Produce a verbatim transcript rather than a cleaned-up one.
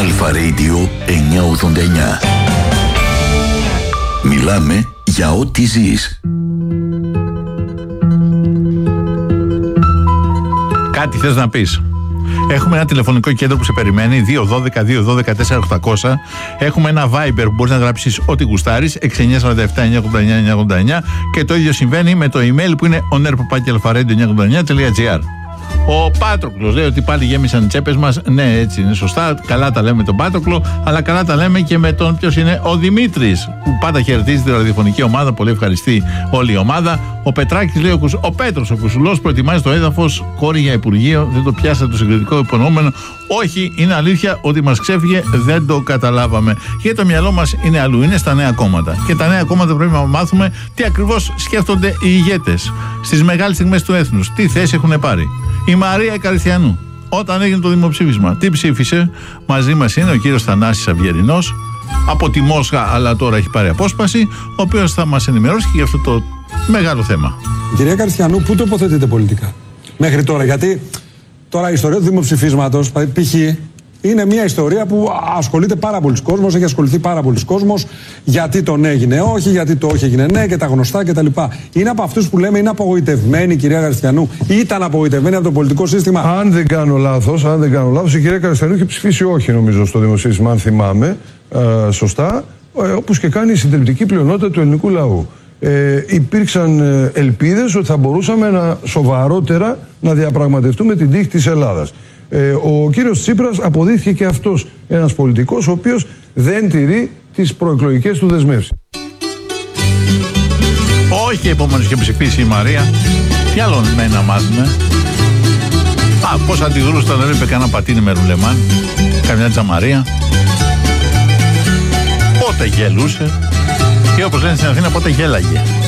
Αλφα Radio εννιακόσια ογδόντα εννιά. Μιλάμε για ό,τι ζεις. Κάτι θες να πεις? Έχουμε ένα τηλεφωνικό κέντρο που σε περιμένει, δύο ένα δύο δύο ένα δύο τέσσερα οκτακόσια. Έχουμε ένα Viber που μπορείς να γράψεις ό,τι γουστάρεις, έξι εννιά τέσσερα επτά εννιά ογδόντα εννιά εννιά ογδόντα εννιά, και το ίδιο συμβαίνει με το email που είναι on air παπάκι αλφα radio εννιακόσια ογδόντα εννιά τελεία τζι άρ. Ο Πάτροκλος λέει ότι πάλι γέμισαν οι τσέπες μας. Ναι, έτσι είναι σωστά. Καλά τα λέμε με τον Πάτροκλο, αλλά καλά τα λέμε και με τον, ποιος είναι, ο Δημήτρης, που πάντα χαιρετίζει τη ραδιοφωνική ομάδα. Πολύ ευχαριστή όλη η ομάδα. Ο Πετράκης λέει: ο, Κουσ... ο Πέτρος, ο Κουσουλός, προετοιμάζει το έδαφος, κόρη για Υπουργείο. Δεν το πιάσατε το συγκριτικό υπονοούμενο. Όχι, είναι αλήθεια ότι μας ξέφυγε, δεν το καταλάβαμε. Γιατί το μυαλό μας είναι αλλού, είναι στα νέα κόμματα. Και τα νέα κόμματα πρέπει να μάθουμε τι ακριβώς σκέφτονται οι ηγέτες στις μεγάλες στιγμές του έθνους. Τι θέση έχουν πάρει. Η Μαρία Καριστιανού, όταν έγινε το δημοψήφισμα, τι ψήφισε? Μαζί μας είναι ο κύριος Θανάσης Αυγερινός, από τη Μόσχα, αλλά τώρα έχει πάρει απόσπαση, ο οποίος θα μας ενημερώσει και για αυτό το μεγάλο θέμα. Κυρία Καριστιανού, πού τοποθετείτε πολιτικά μέχρι τώρα? Γιατί τώρα η ιστορία του δημοψηφίσματος, π.χ. είναι μια ιστορία που ασχολείται πάρα πολλοί κόσμος, έχει ασχοληθεί πάρα πολλοί κόσμος. Γιατί τον έγινε όχι, γιατί το όχι έγινε ναι, και τα γνωστά κτλ. Είναι από αυτούς που λέμε είναι απογοητευμένοι, κυρία Καριστιανού, ήταν απογοητευμένοι από το πολιτικό σύστημα. Αν δεν κάνω λάθος, αν δεν κάνω λάθος, η κυρία Καριστιανού είχε ψηφίσει όχι, νομίζω, στο δημοψήφισμα, αν θυμάμαι ε, σωστά, ε, όπως και κάνει η συντριπτική πλειονότητα του ελληνικού λαού. Ε, υπήρξαν ε, ελπίδες ότι θα μπορούσαμε να, σοβαρότερα να διαπραγματευτούμε την τύχη της Ελλάδας. Ε, ο κύριος Τσίπρας αποδείχθηκε και αυτός ένας πολιτικός ο οποίος δεν τηρεί τις προεκλογικές του δεσμεύσεις. Όχι, επομένως είχε ψηφίσει η Μαρία. Τι άλλο μένει να μάθουμε? Α, πώς αντιδρούσε όταν έβλεπε κανένα πατίνι με ρουλεμάν, καμιά τζαμαρία. Πότε γελούσε, ή όπως λένε στην Αθήνα, πότε γέλαγε.